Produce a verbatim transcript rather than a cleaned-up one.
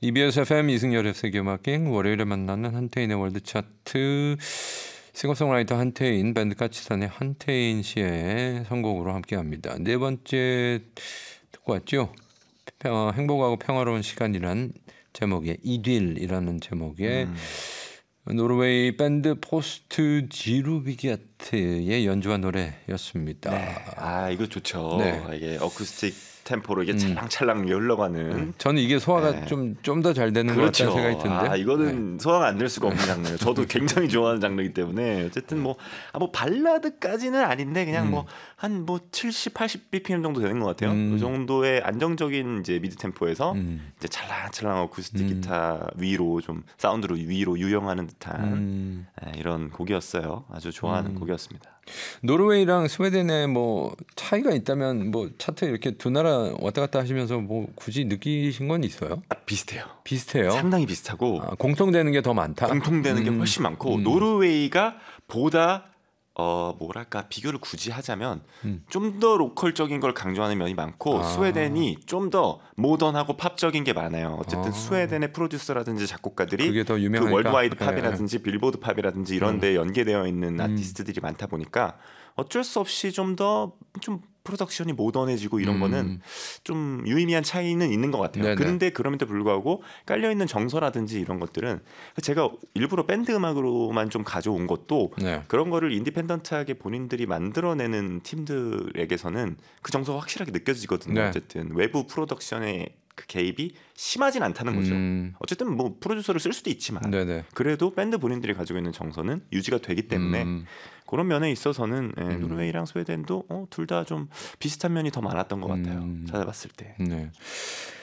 이비에스 에프엠 이승열의 세계음악행 월요일에 만나는 한태인의 월드 차트 싱어송라이터 한태인 밴드 까치산의 한태인 씨의 선곡으로 함께합니다. 네 번째 듣고 왔죠. 평, 행복하고 평화로운 시간이란 제목의 이딜이라는 제목의 음. 노르웨이 밴드 포스트 지루비기아트의 연주한 노래였습니다. 네. 아 이거 좋죠. 네. 이게 어쿠스틱 템포로 이게 찰랑찰랑 흘러가는. 음. 저는 이게 소화가 네. 좀 좀 더 잘 되는 그렇죠. 것 같다는 생각이 드는데. 아 이거는 네. 소화가 안 될 수가 없는 장르예요. 저도 굉장히 좋아하는 장르이기 때문에 어쨌든 뭐, 아, 뭐 발라드까지는 아닌데 그냥 음. 뭐 한 뭐 칠십, 팔십 비피엠 정도 되는 것 같아요. 음. 그 정도의 안정적인 이제 미드 템포에서 음. 이제 찰랑찰랑 어쿠스틱 음. 기타 위로 좀 사운드로 위로 유영하는 듯한 음. 네, 이런 곡이었어요. 아주 좋아하는 음. 곡이었습니다. 노르웨이랑 스웨덴의 뭐 차이가 있다면 뭐 차트 이렇게 두 나라 왔다 갔다 하시면서 뭐 굳이 느끼신 건 있어요? 아, 비슷해요. 비슷해요. 상당히 비슷하고 아, 공통되는 게 더 많다. 공통되는 음. 게 훨씬 많고 음. 노르웨이가 보다 어 뭐랄까 비교를 굳이 하자면 음. 좀 더 로컬적인 걸 강조하는 면이 많고 아. 스웨덴이 좀 더 모던하고 팝적인 게 많아요. 어쨌든 아. 스웨덴의 프로듀서라든지 작곡가들이 그게 더 그 유명하니까. 월드와이드 네. 팝이라든지 빌보드 팝이라든지 이런 데 연계되어 있는 음. 아티스트들이 많다 보니까 어쩔 수 없이 좀 더 좀 프로덕션이 모던해지고 이런 음. 거는 좀 유의미한 차이는 있는 것 같아요. 네네. 그런데 그럼에도 불구하고 깔려있는 정서라든지 이런 것들은 제가 일부러 밴드 음악으로만 좀 가져온 것도 네. 그런 거를 인디펜던트하게 본인들이 만들어내는 팀들에게서는 그 정서가 확실하게 느껴지거든요. 네. 어쨌든 외부 프로덕션의 그 개입이 심하진 않다는 거죠. 음. 어쨌든 뭐 프로듀서를 쓸 수도 있지만 네네. 그래도 밴드 본인들이 가지고 있는 정서는 유지가 되기 때문에 음. 그런 면에 있어서는 예, 음. 노르웨이랑 스웨덴도 어, 둘 다 좀 비슷한 면이 더 많았던 것 같아요. 음. 찾아봤을 때. 네.